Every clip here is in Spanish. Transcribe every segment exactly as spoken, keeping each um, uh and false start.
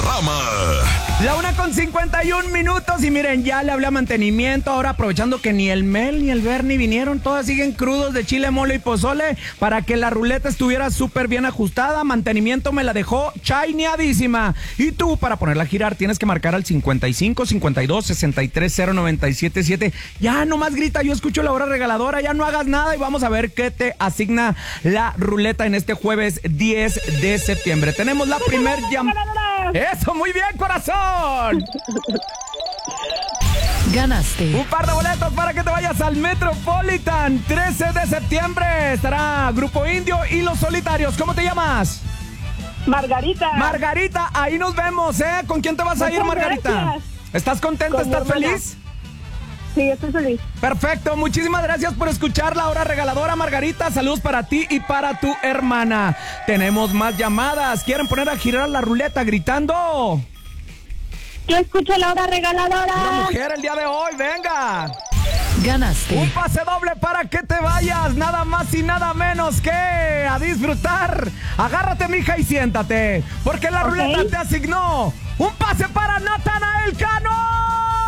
programa. La una con cincuenta y un minutos y miren, ya le hablé a mantenimiento, ahora aprovechando que ni el Mel ni el Bernie vinieron, todas siguen crudos de chile, mole y pozole, para que la ruleta estuviera súper bien ajustada. Mantenimiento me la dejó chaineadísima. Y tú, para ponerla a girar, tienes que marcar al cincuenta y cinco, cincuenta y dos, sesenta y tres, cero noventa y siete siete. Ya nomás grita, yo escucho la hora regaladora, ya no hagas nada y vamos a ver qué te asigna la ruleta en este jueves diez de septiembre. Tenemos la primer llamada. Eso, muy bien, corazón. Ganaste un par de boletos para que te vayas al Metropolitan. trece de septiembre estará Grupo Indio y Los Solitarios. ¿Cómo te llamas? Margarita. Margarita, ahí nos vemos, ¿eh? ¿Con quién te vas a ir, Margarita? Gracias. ¿Estás contenta? ¿Estás feliz? Sí, estoy feliz. Perfecto, muchísimas gracias por escuchar la hora regaladora, Margarita. Saludos para ti y para tu hermana. Tenemos más llamadas. ¿Quieren poner a girar la ruleta gritando? Yo escucho la hora regaladora. Una mujer el día de hoy, venga. Ganaste un pase doble para que te vayas, nada más y nada menos que a disfrutar. Agárrate, mija, y siéntate, porque la okay. ruleta te asignó un pase para Natanael Cano.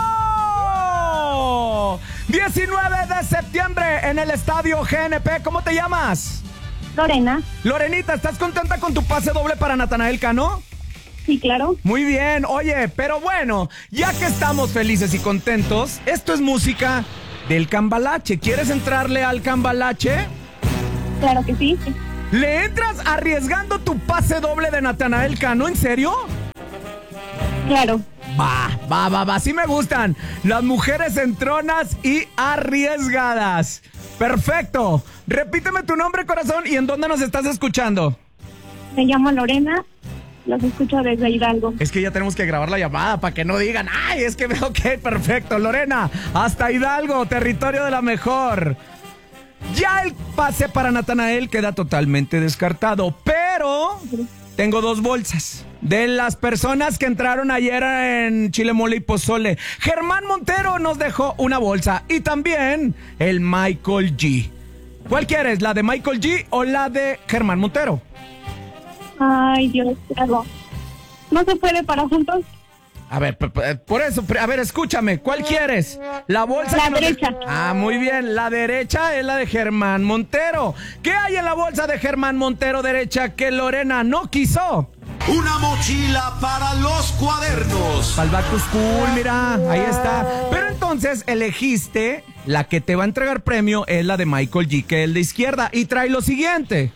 diecinueve de septiembre en el estadio G N P. ¿Cómo te llamas? Lorena. Lorenita, ¿estás contenta con tu pase doble para Natanael Cano? Sí, claro. Muy bien, oye, pero bueno, ya que estamos felices y contentos, esto es música del cambalache. ¿Quieres entrarle al cambalache? Claro que sí. ¿Le entras arriesgando tu pase doble de Natanael Cano? ¿En serio? Claro. Va, va, va, va, sí me gustan las mujeres entronas y arriesgadas. Perfecto. Repíteme tu nombre, corazón, y en dónde nos estás escuchando. Me llamo Lorena. Los escucho desde Hidalgo. Es que ya tenemos que grabar la llamada para que no digan, ay, es que veo que perfecto, Lorena, hasta Hidalgo, territorio de la mejor. Ya el pase para Natanael queda totalmente descartado, pero tengo dos bolsas de las personas que entraron ayer en Chile, Mole y Pozole. Germán Montero nos dejó una bolsa y también el Michael G. ¿Cuál quieres, la de Michael G o la de Germán Montero? Ay, Dios, algo. ¿No se puede para juntos? A ver, por eso, a ver, escúchame, ¿cuál quieres? La bolsa. La derecha. De... Ah, muy bien, la derecha es la de Germán Montero. ¿Qué hay en la bolsa de Germán Montero derecha que Lorena no quiso? Una mochila para los cuadernos. Para el back to school, mira, ahí está. Pero entonces elegiste la que te va a entregar premio, es la de Michael G, que es el de izquierda, y trae lo siguiente.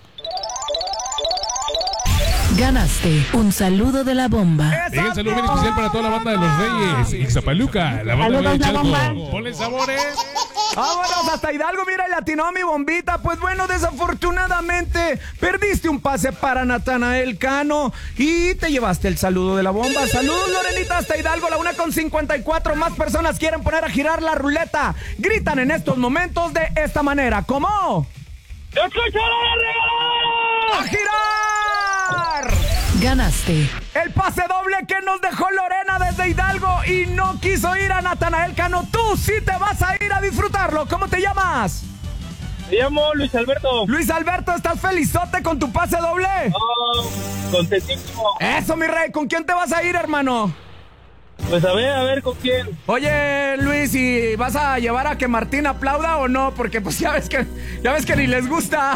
Ganaste un saludo de la bomba. Un saludo bien especial para toda la banda de los Reyes, Ixtapaluca, la banda de Chalco. Ponle sabores. Vámonos hasta Hidalgo, mira, y latinó mi bombita. Pues bueno, desafortunadamente perdiste un pase para Natanael Cano y te llevaste el saludo de la bomba. Saludos, Lorenita, hasta Hidalgo, la una con cincuenta y cuatro. Más personas quieren poner a girar la ruleta. Gritan en estos momentos de esta manera, ¿cómo? ¡Escucha la regaladora! ¡A girar! Ganaste el pase doble que nos dejó Lorena desde Hidalgo y no quiso ir a Natanael Cano. Tú sí te vas a ir a disfrutarlo. ¿Cómo te llamas? Me llamo Luis Alberto. Luis Alberto, ¿estás felizote con tu pase doble? Oh, contentísimo. Eso, mi rey. ¿Con quién te vas a ir, hermano? Pues a ver, a ver con quién. Oye, Luis, ¿y vas a llevar a que Martín aplauda o no? Porque pues ya ves que, ya ves que ni les gusta.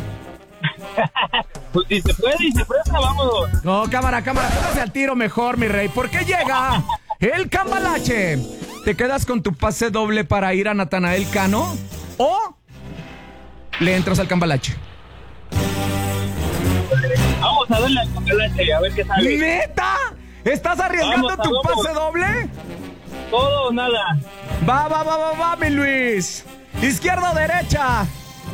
Pues si se puede y se presta, vámonos. No, cámara, cámara, póngase al tiro mejor, mi rey. ¿Por qué llega el cambalache? ¿Te quedas con tu pase doble para ir a Natanael Cano? ¿O le entras al cambalache? Vamos a darle al cambalache, a ver qué sale. ¿Neta? ¿Estás arriesgando vamos, tu vamos. pase doble? Todo o nada. Va, va, va, va, va, mi Luis. ¿Izquierda o derecha?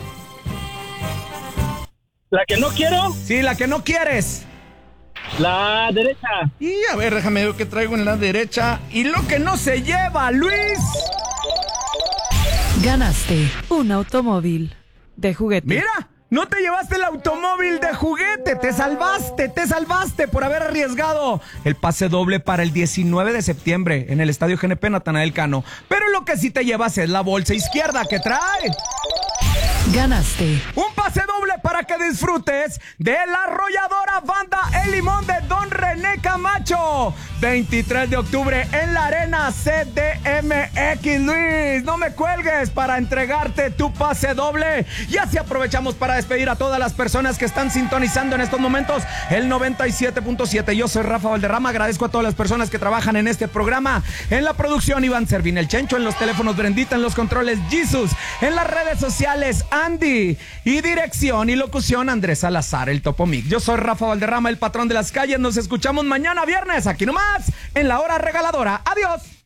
¿La que no quiero? Sí, la que no quieres. La derecha. Y a ver, déjame ver qué traigo en la derecha. Y lo que no se lleva, Luis. Ganaste un automóvil de juguete. Mira, no te llevaste el automóvil de juguete. Te salvaste, te salvaste por haber arriesgado el pase doble para el diecinueve de septiembre en el estadio G N P Natanael Cano. Pero lo que sí te llevas es la bolsa izquierda que trae. Ganaste un pase doble para para que disfrutes de la arrolladora banda El Limón de Don René Camacho. veintitrés de octubre en la Arena C D M X, Luis. No me cuelgues para entregarte tu pase doble. Y así aprovechamos para despedir a todas las personas que están sintonizando en estos momentos el noventa y siete punto siete. Yo soy Rafa Valderrama. Agradezco a todas las personas que trabajan en este programa. En la producción, Iván Servín, el Chencho. En los teléfonos, Brendita. En los controles, Jesus. En las redes sociales, Andy. Y dirección y locución, Andrés Salazar, el Topo Mix. Yo soy Rafa Valderrama, el patrón de las calles. Nos escuchamos mañana viernes, aquí nomás, en la hora regaladora. Adiós.